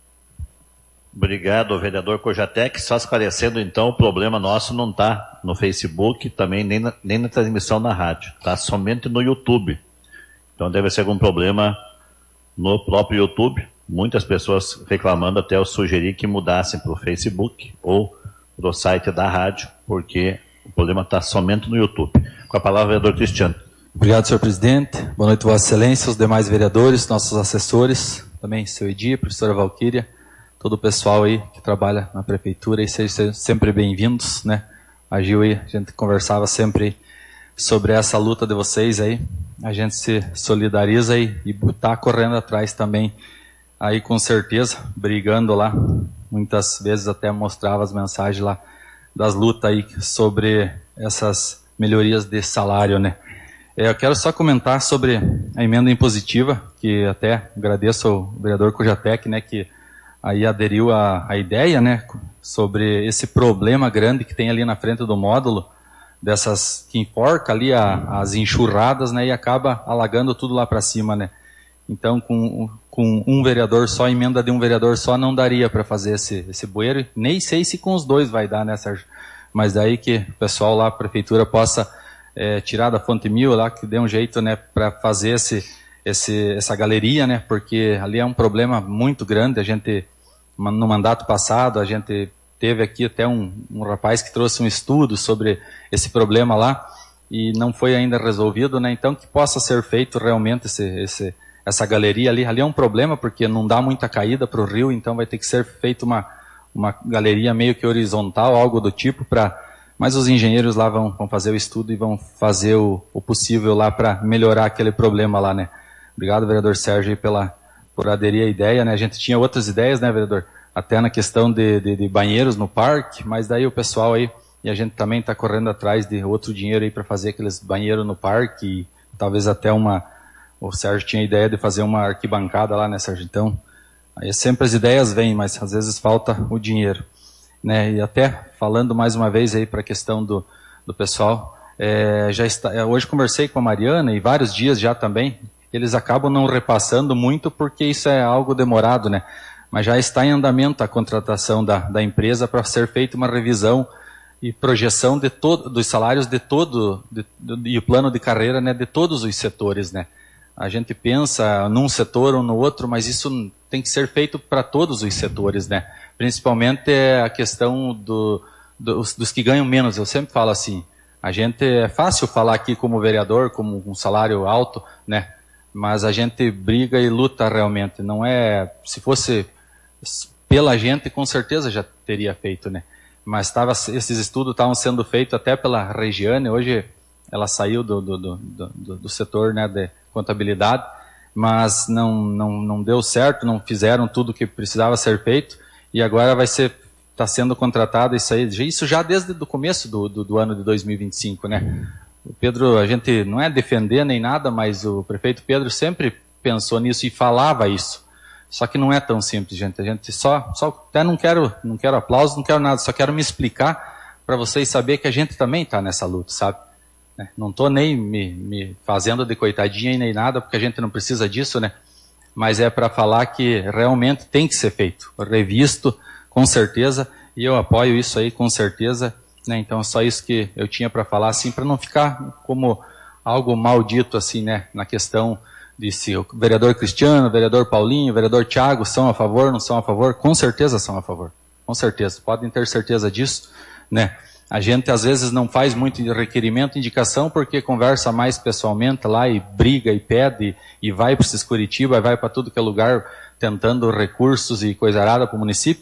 Obrigado, vereador Cojatec. Só esclarecendo, então, o problema nosso não está no Facebook, também nem na transmissão na rádio. Está somente no YouTube. Então deve ser algum problema no próprio YouTube. Muitas pessoas reclamando, até eu sugeri que mudassem para o Facebook ou para o site da rádio, porque o problema está somente no YouTube. Com a palavra, vereador Cristiano. Obrigado, senhor presidente. Boa noite, Vossa Excelência, os demais vereadores, nossos assessores, também seu Edi, professora Valquíria, todo o pessoal aí que trabalha na prefeitura, e sejam sempre bem-vindos, né? A Gil aí, a gente conversava sempre sobre essa luta de vocês aí, a gente se solidariza e está correndo atrás também, aí com certeza, brigando lá, muitas vezes até mostrava as mensagens lá das lutas aí sobre essas melhorias de salário, né? Eu quero só comentar sobre a emenda impositiva, que até agradeço ao vereador Cojatec, né, que aí aderiu à ideia, né, sobre esse problema grande que tem ali na frente do módulo, dessas que enforca ali as enxurradas, né, e acaba alagando tudo lá para cima, né. Então, com um vereador só, emenda de um vereador só, não daria para fazer esse bueiro, nem sei se com os dois vai dar, né, Sérgio? Mas daí que o pessoal lá, a prefeitura, possa tirar da Fonte Mil lá, que dê um jeito, né, para fazer essa galeria, né, porque ali é um problema muito grande. A gente, no mandato passado, a gente teve aqui até um rapaz que trouxe um estudo sobre esse problema lá, e não foi ainda resolvido, né, então que possa ser feito realmente essa galeria ali. Ali é um problema, porque não dá muita caída para o rio, então vai ter que ser feita uma galeria meio que horizontal, algo do tipo, mas os engenheiros lá vão fazer o estudo e vão fazer o possível lá para melhorar aquele problema lá, né. Obrigado, vereador Sérgio, por aderir à ideia, né. A gente tinha outras ideias, né, vereador, até na questão de banheiros no parque, mas daí o pessoal aí, e a gente também está correndo atrás de outro dinheiro aí para fazer aqueles banheiros no parque, e talvez até o Sérgio tinha a ideia de fazer uma arquibancada lá, né, Sérgio? Então, aí sempre as ideias vêm, mas às vezes falta o dinheiro, né? E até falando mais uma vez aí para a questão do pessoal, hoje conversei com a Mariana, e vários dias já também, eles acabam não repassando muito porque isso é algo demorado, né? Mas já está em andamento a contratação da empresa para ser feita uma revisão e projeção dos salários e o plano de carreira, né, de todos os setores, né? A gente pensa num setor ou no outro, mas isso tem que ser feito para todos os setores, né? Principalmente a questão dos que ganham menos. Eu sempre falo assim, é fácil falar aqui como vereador, como um salário alto, né? Mas a gente briga e luta realmente. Não é, se fosse pela gente, com certeza já teria feito, né? Mas esses estudos estavam sendo feitos até pela Regiane. Hoje ela saiu do setor, né, de contabilidade, mas não deu certo, não fizeram tudo o que precisava ser feito, e agora está sendo contratado isso já desde o começo do ano de 2025, né? O Pedro, a gente não é defender nem nada, mas o prefeito Pedro sempre pensou nisso e falava isso. Só que não é tão simples, gente. A gente só até não quero aplausos, não quero nada, só quero me explicar para vocês saberem que a gente também está nessa luta, sabe? Não estou nem me fazendo de coitadinha nem nada, porque a gente não precisa disso, né? Mas é para falar que realmente tem que ser feito, revisto, com certeza, e eu apoio isso aí com certeza, né? Então é só isso que eu tinha para falar, assim, para não ficar como algo maldito, assim, né? Na questão de se o vereador Cristiano, o vereador Paulinho, o vereador Thiago são a favor, não são a favor, com certeza são a favor, com certeza, podem ter certeza disso, né? A gente às vezes não faz muito requerimento, indicação, porque conversa mais pessoalmente lá e briga e pede e vai para esses Curitiba, vai para tudo que é lugar tentando recursos e coisa arada para o município,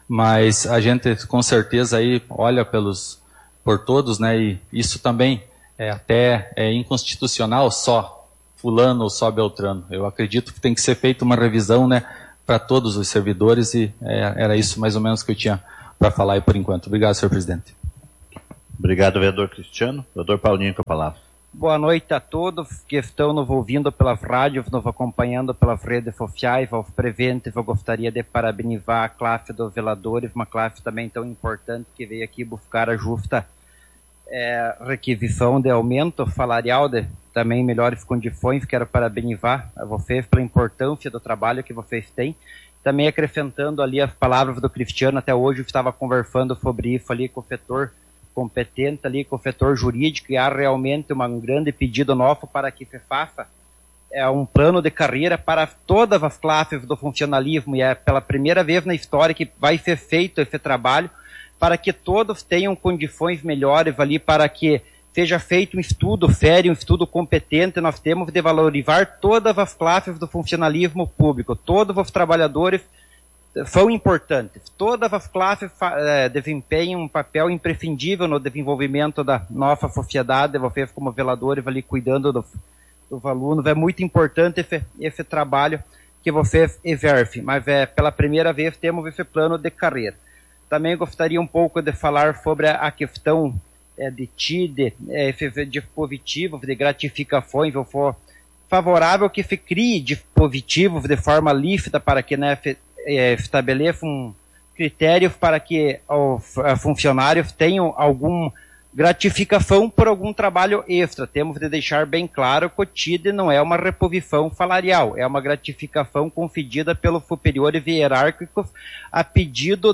mas a gente com certeza aí olha por todos, né, e isso também é inconstitucional só fulano ou só Beltrano. Eu acredito que tem que ser feita uma revisão, né, para todos os servidores, e era isso mais ou menos que eu tinha para falar aí por enquanto. Obrigado, senhor presidente. Obrigado, vereador Cristiano. Vereador Paulinho, com a palavra. Boa noite a todos que estão nos ouvindo pelas rádios, nos acompanhando pelas redes sociais, aos presentes. Eu gostaria de parabenizar a classe dos vereadores, uma classe também tão importante que veio aqui buscar a justa requisição de aumento salarial, de também melhores condições. Quero parabenizar a vocês pela importância do trabalho que vocês têm. Também acrescentando ali as palavras do Cristiano, até hoje eu estava conversando sobre isso ali com o setor competente, ali com o setor jurídico, e há realmente um grande pedido nosso para que se faça um plano de carreira para todas as classes do funcionalismo, e é pela primeira vez na história que vai ser feito esse trabalho, para que todos tenham condições melhores ali, para que seja feito um estudo sério, um estudo competente. Nós temos de valorizar todas as classes do funcionalismo público, todos os trabalhadores são importantes. Todas as classes desempenham um papel imprescindível no desenvolvimento da nossa sociedade. Vocês, como vereadores, ali cuidando dos alunos, é muito importante esse trabalho que vocês exercem. Mas pela primeira vez temos esse plano de carreira. Também gostaria um pouco de falar sobre a questão de TID, esses dispositivos de gratificações. Eu for favorável que se crie dispositivos de forma lícita para que, né, estabeleça um critério para que os funcionários tenham alguma gratificação por algum trabalho extra. Temos de deixar bem claro que o TID não é uma reposição salarial, é uma gratificação concedida pelos superiores hierárquicos a pedido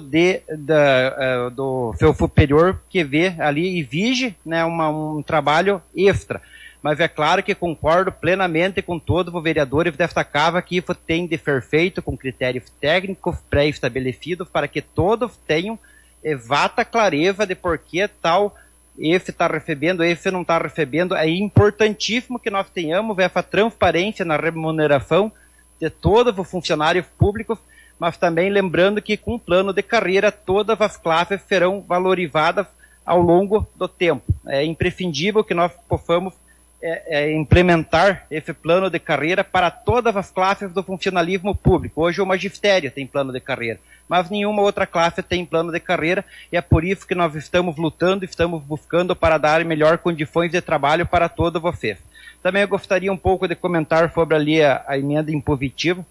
do seu superior, que vê ali e exige, né, um trabalho extra. Mas é claro que concordo plenamente com todos os vereadores desta casa que isso tem de ser feito com critérios técnicos pré-estabelecidos para que todos tenham exata clareza de por que tal esse está recebendo, esse não está recebendo. É importantíssimo que nós tenhamos essa transparência na remuneração de todos os funcionários públicos, mas também lembrando que com o plano de carreira todas as classes serão valorizadas ao longo do tempo. É imprescindível que nós possamos implementar esse plano de carreira para todas as classes do funcionalismo público. Hoje o magistério tem plano de carreira, mas nenhuma outra classe tem plano de carreira, e é por isso que nós estamos lutando, estamos buscando para dar melhores condições de trabalho para todos vocês. Também eu gostaria um pouco de comentar sobre ali a emenda impositiva.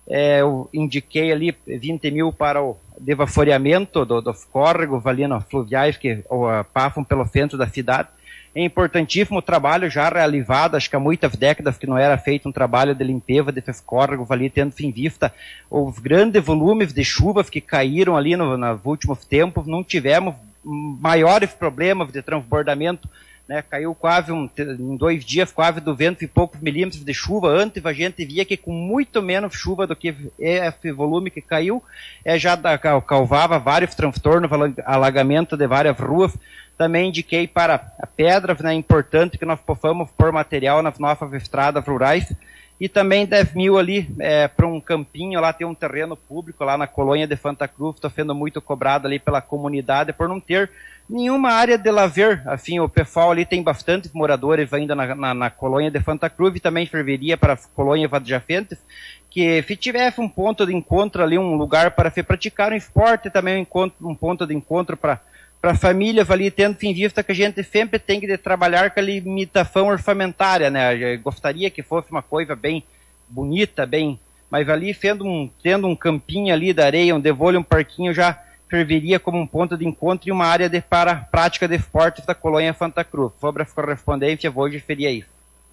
Eu indiquei ali 20 mil para o desaforiamento dos córregos ali nos fluviais que passam pelo centro da cidade. É importantíssimo o trabalho já realizado, acho que há muitas décadas que não era feito um trabalho de limpeza desses córregos ali, tendo em vista os grandes volumes de chuvas que caíram ali nos últimos tempos. Não tivemos maiores problemas de transbordamento, né? Caiu quase em 2 dias, quase 200 e poucos milímetros de chuva. Antes a gente via que com muito menos chuva do que esse volume que caiu, já causava vários transtornos, alagamento de várias ruas. Também indiquei para a pedras, né, importante que nós possamos pôr material nas nossas estradas rurais, e também 10 mil ali para um campinho, lá tem um terreno público lá na colônia de Santa Cruz, está sendo muito cobrado ali pela comunidade por não ter nenhuma área de lazer. Assim, o pessoal ali tem bastantes moradores ainda na colônia de Santa Cruz, e também serviria para as colônias adjacentes, que se tivesse um ponto de encontro ali, um lugar para se praticar um esporte, também um ponto de encontro para famílias ali, tendo em vista que a gente sempre tem que trabalhar com a limitação orçamentária, né? Eu gostaria que fosse uma coisa bem bonita, mas ali tendo um campinho ali da areia, um vôlei, um parquinho, já serviria como um ponto de encontro e uma área para prática de esportes da colônia Santa Cruz. Sobre a correspondência, hoje seria isso.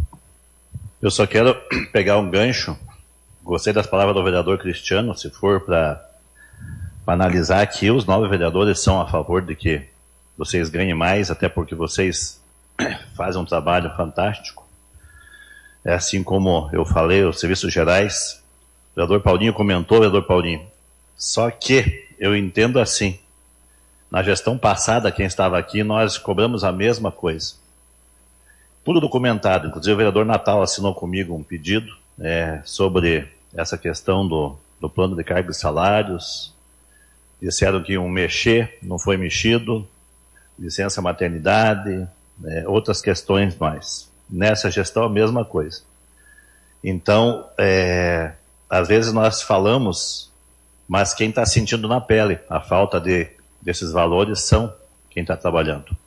Eu só quero pegar um gancho. Gostei das palavras do vereador Cristiano. Se for para analisar aqui, os 9 vereadores são a favor de que vocês ganhem mais, até porque vocês fazem um trabalho fantástico. É assim como eu falei, os serviços gerais, o vereador Paulinho comentou, vereador Paulinho, só que eu entendo assim, na gestão passada, quem estava aqui, nós cobramos a mesma coisa. Tudo documentado, inclusive o vereador Natal assinou comigo um pedido sobre essa questão do plano de cargos e salários, disseram que iam mexer, não foi mexido, licença maternidade, outras questões mais. Nessa gestão, a mesma coisa. Então, às vezes nós falamos, mas quem está sentindo na pele a falta desses valores são quem está trabalhando.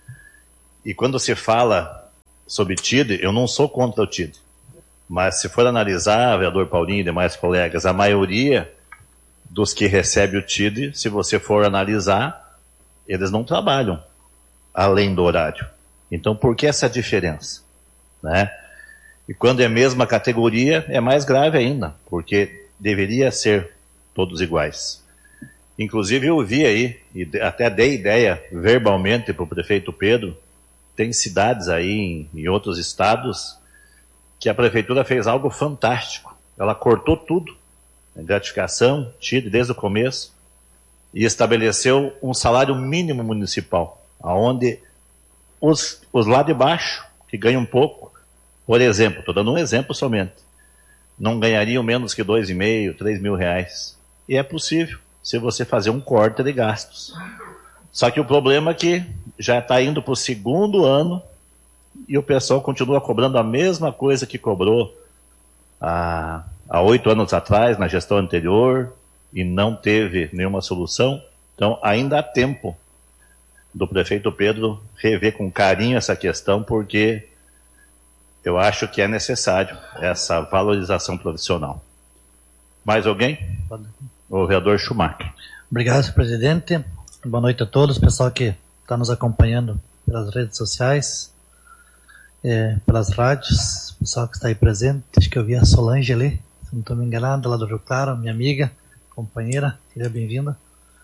E quando se fala sobre TID, eu não sou contra o TID, mas se for analisar, vereador Paulinho e demais colegas, a maioria dos que recebe o TID, se você for analisar, eles não trabalham além do horário. Então, por que essa diferença? Né? E quando é a mesma categoria, é mais grave ainda, porque deveria ser todos iguais. Inclusive, eu vi aí, e até dei ideia verbalmente para o prefeito Pedro, tem cidades aí em outros estados que a prefeitura fez algo fantástico. Ela cortou tudo, gratificação, TID desde o começo, e estabeleceu um salário mínimo municipal, onde os lá de baixo, que ganham pouco, por exemplo, estou dando um exemplo somente, não ganhariam menos que 2.500, 3 mil reais. E é possível, se você fazer um corte de gastos. Só que o problema é que já está indo para o 2º ano e o pessoal continua cobrando a mesma coisa que cobrou há 8 anos atrás, na gestão anterior, e não teve nenhuma solução. Então, ainda há tempo do prefeito Pedro rever com carinho essa questão, porque eu acho que é necessário essa valorização profissional. Mais alguém? O vereador Schumacher. Obrigado, senhor presidente. Boa noite a todos, pessoal que está nos acompanhando pelas redes sociais, pelas rádios, pessoal que está aí presente. Acho que eu vi a Solange ali, se não estou me enganado, lá do Rio Claro, minha amiga, companheira, seja bem-vinda.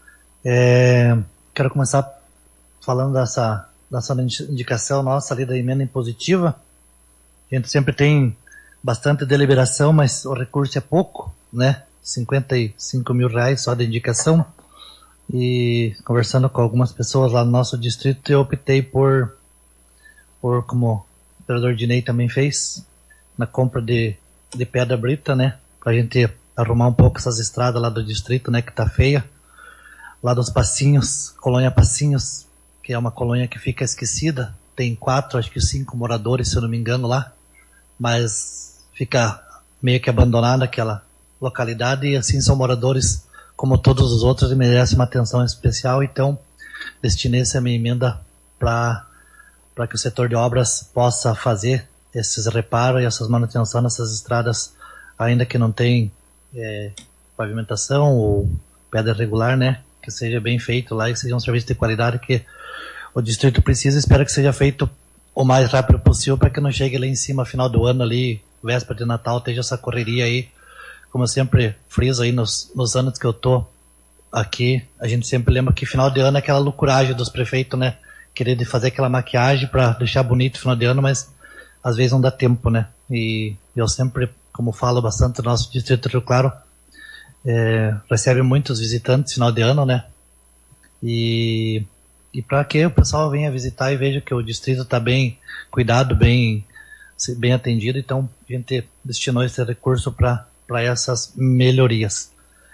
Quero começar falando dessa indicação nossa ali da emenda impositiva. A gente sempre tem bastante deliberação, mas o recurso é pouco, né? 55 mil reais só de indicação. E conversando com algumas pessoas lá no nosso distrito, eu optei por como o vereador Dinei também fez, na compra de pedra brita, né? Pra gente arrumar um pouco essas estradas lá do distrito, né? Que tá feia. Lá dos Passinhos, colônia Passinhos, que é uma colônia que fica esquecida. Tem 4, acho que 5 moradores, se eu não me engano, lá. Mas fica meio que abandonada aquela localidade, e assim são moradores como todos os outros e merecem uma atenção especial. Então, destinei essa minha emenda para que o setor de obras possa fazer esses reparos e essas manutenções nessas estradas, ainda que não tem pavimentação ou pedra regular, né? Que seja bem feito lá e seja um serviço de qualidade que o distrito precisa. Espero que seja feito o mais rápido possível para que não chegue lá em cima, final do ano ali, véspera de Natal, esteja essa correria aí. Como eu sempre friso aí nos anos que eu tô aqui, a gente sempre lembra que final de ano é aquela loucuragem dos prefeitos, né? Querer fazer aquela maquiagem para deixar bonito o final de ano, mas às vezes não dá tempo, né? E eu sempre, como falo bastante, o nosso distrito Rio Claro recebe muitos visitantes final de ano, né? E para que o pessoal venha visitar e veja que o distrito está bem cuidado, bem atendido, então a gente destinou esse recurso para essas melhorias.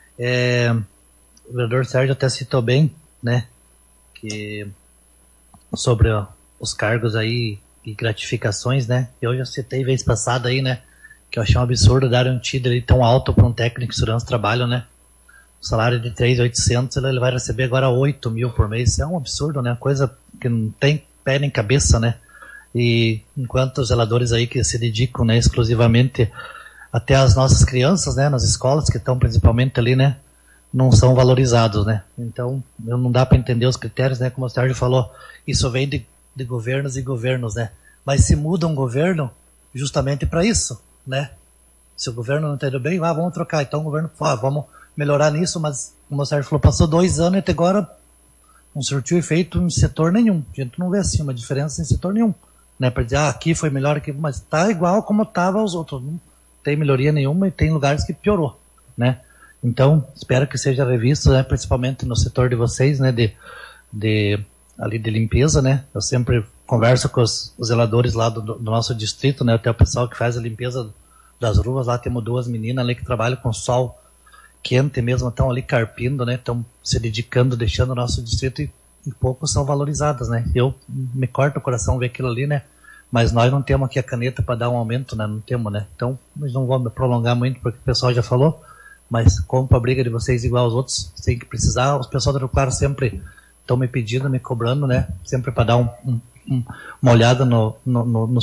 O vereador Sérgio até citou bem, né, que sobre os cargos aí e gratificações, né, eu já citei vez passada aí, né, que eu achei um absurdo dar um TID ali tão alto para um técnico de segurança do trabalho, né, o salário de 3.800, ele vai receber agora 8 mil por mês. Isso é um absurdo, né, coisa que não tem pé nem cabeça, né, e enquanto os zeladores aí que se dedicam, né, exclusivamente até as nossas crianças, né, nas escolas, que estão principalmente ali, né, não são valorizados, né. Então, não dá para entender os critérios, né, como o Sérgio falou, isso vem de governos e governos, né. Mas se muda um governo justamente para isso, né. Se o governo não está indo bem, vamos trocar. Então o governo fala, vamos melhorar nisso, mas como o Sérgio falou, passou 2 anos e até agora não surtiu efeito em setor nenhum. A gente não vê assim uma diferença em setor nenhum, né, para dizer, aqui foi melhor, aqui, mas está igual como estava os outros. Não tem melhoria nenhuma e tem lugares que piorou, né. Então, espero que seja revisto, né, principalmente no setor de vocês, né, ali de limpeza, né. Eu sempre converso com os zeladores lá do nosso distrito, né, até o pessoal que faz a limpeza das ruas, lá temos 2 meninas ali que trabalham com sol quente mesmo, estão ali carpindo, né? Estão se dedicando, deixando o nosso distrito e poucos são valorizadas, né? Eu me corto o coração ver aquilo ali, né? Mas nós não temos aqui a caneta para dar um aumento, né? Não temos, né? Então, nós não vamos prolongar muito, porque o pessoal já falou, mas compro a briga de vocês igual aos outros, tem que precisar. Os pessoal do Rio Claro sempre estão me pedindo, me cobrando, né? Sempre para dar uma olhada no